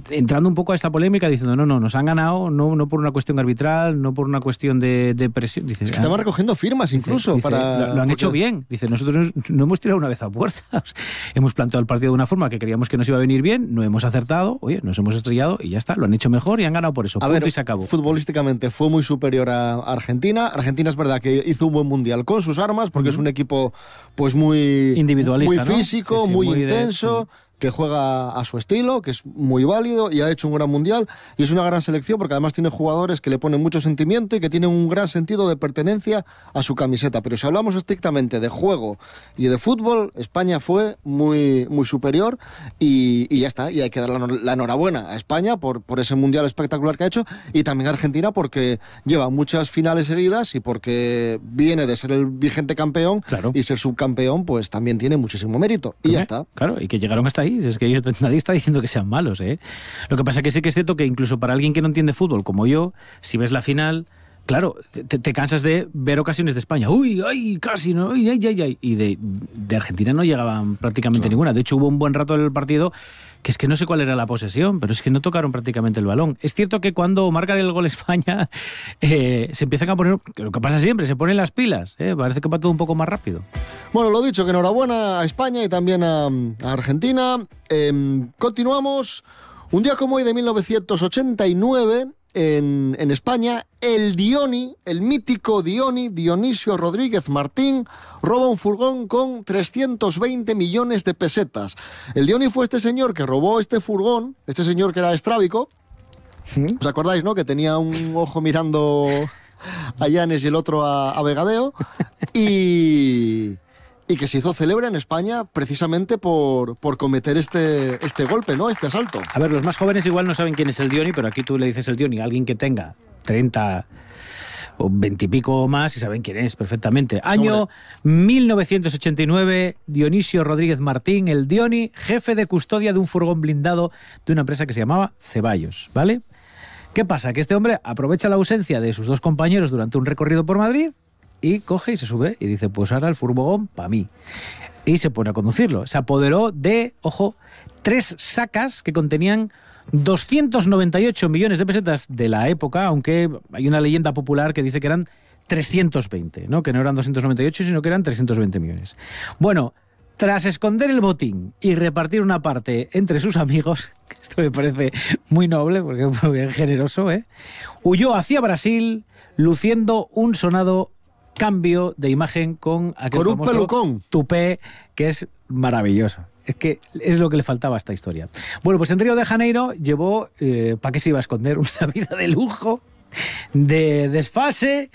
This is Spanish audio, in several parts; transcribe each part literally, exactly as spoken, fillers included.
entrando un poco a esta polémica diciendo, no, no, nos han ganado, no, no por una cuestión arbitral, no por una cuestión de, de presión. Dice, es que estaban recogiendo firmas incluso. Dice, para lo, lo han porque... hecho bien. Dice, nosotros no hemos tirado una vez a puerta. Hemos planteado el partido de una forma que creíamos que nos iba a venir bien, no hemos acertado, oye, nos hemos estrellado y ya está, lo han hecho mejor y han ganado por eso. A punto ver, y se acabó. Futbolísticamente fue muy superior a Argentina. Argentina es verdad que hizo un buen mundial con sus armas, porque uh-huh. es un equipo pues muy individualista, muy físico, ¿no? Sí, sí, muy, muy intenso. De... que juega a su estilo, que es muy válido y ha hecho un gran mundial y es una gran selección porque además tiene jugadores que le ponen mucho sentimiento y que tienen un gran sentido de pertenencia a su camiseta. Pero si hablamos estrictamente de juego y de fútbol, España fue muy, muy superior y, y ya está. Y hay que dar la, la enhorabuena a España por, por ese mundial espectacular que ha hecho y también a Argentina porque lleva muchas finales seguidas y porque viene de ser el vigente campeón, claro. y ser subcampeón pues también tiene muchísimo mérito. Y ¿Qué? ya está. Claro, y que llegaron hasta es que yo, nadie está diciendo que sean malos, ¿eh? Lo que pasa es que sí que es cierto que incluso para alguien que no entiende fútbol como yo, si ves la final, claro, te, te cansas de ver ocasiones de España. Uy, ay, casi, no, ay, ay, ay, ay. Y de, de Argentina no llegaban prácticamente no. ninguna. De hecho, hubo un buen rato en el partido que es que no sé cuál era la posesión, pero es que no tocaron prácticamente el balón. Es cierto que cuando marcan el gol España, eh, se empiezan a poner, lo que pasa siempre, se ponen las pilas, ¿eh? Parece que va todo un poco más rápido. Bueno, lo dicho, que enhorabuena a España y también a, a Argentina. Eh, continuamos. Un día como hoy de mil novecientos ochenta y nueve, en, en España, el Dioni, el mítico Dioni, Dionisio Rodríguez Martín, roba un furgón con trescientos veinte millones de pesetas. El Dioni fue este señor que robó este furgón, este señor que era estrábico. ¿Sí? ¿Os acordáis, no? Que tenía un ojo mirando a Llanes y el otro a, a Vegadeo. Y... y que se hizo célebre en España precisamente por, por cometer este, este golpe, ¿no? Este asalto. A ver, los más jóvenes igual no saben quién es el Dioni, pero aquí tú le dices el Dioni a alguien que tenga treinta o veinte y pico más y saben quién es perfectamente. Año mil novecientos ochenta y nueve, Dionisio Rodríguez Martín, el Dioni, jefe de custodia de un furgón blindado de una empresa que se llamaba Ceballos, ¿vale? ¿Qué pasa? Que este hombre aprovecha la ausencia de sus dos compañeros durante un recorrido por Madrid y coge y se sube y dice, pues ahora el furgón para mí. Y se pone a conducirlo. Se apoderó de, ojo, tres sacas que contenían doscientos noventa y ocho millones de pesetas de la época, aunque hay una leyenda popular que dice que eran trescientos veinte, ¿no? Que no eran doscientos noventa y ocho, sino que eran trescientos veinte millones. Bueno, tras esconder el botín y repartir una parte entre sus amigos, que esto me parece muy noble, porque es muy generoso, ¿eh? Huyó hacia Brasil luciendo un sonado cambio de imagen con aquel con un famoso pelucón tupé que es maravilloso. Es que es lo que le faltaba a esta historia. Bueno, pues en Río de Janeiro llevó, eh, ¿para qué se iba a esconder? Una vida de lujo, de desfase,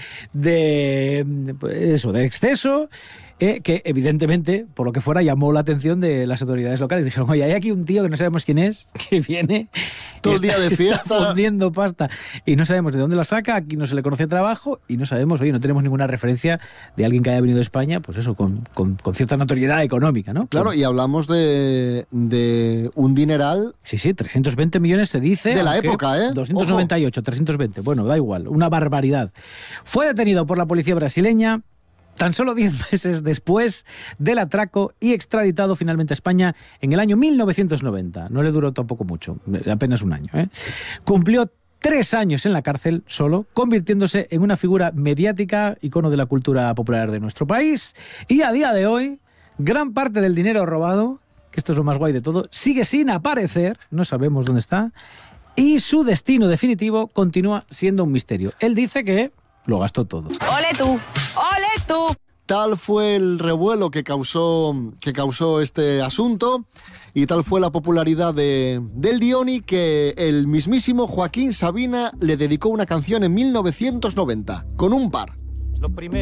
de pues eso, de exceso, eh, que evidentemente, por lo que fuera, llamó la atención de las autoridades locales. Dijeron, oye, hay aquí un tío que no sabemos quién es, que viene todo el día de fiesta, está fundiendo pasta y no sabemos de dónde la saca, aquí no se le conoce trabajo y no sabemos, oye, no tenemos ninguna referencia de alguien que haya venido de España, pues eso, con, con, con cierta notoriedad económica, ¿no? Claro, con... y hablamos de, de un dineral. Sí, sí, trescientos veinte millones se dice. De la época, ¿eh? doscientos noventa y ocho, Ojo. trescientos veinte, bueno, da igual, una barbaridad. Fue detenido por la policía brasileña tan solo diez meses después del atraco y extraditado finalmente a España en el año mil novecientos noventa. No le duró tampoco mucho, apenas un año, ¿eh? Cumplió tres años en la cárcel solo, convirtiéndose en una figura mediática, icono de la cultura popular de nuestro país. Y a día de hoy, gran parte del dinero robado, que esto es lo más guay de todo, sigue sin aparecer, no sabemos dónde está, y su destino definitivo continúa siendo un misterio. Él dice que lo gastó todo. ¡Ole tú! ¡Ole tú! Tal fue el revuelo que causó, que causó este asunto y tal fue la popularidad de, del Dioni que el mismísimo Joaquín Sabina le dedicó una canción en mil novecientos noventa, con un par. Lo primero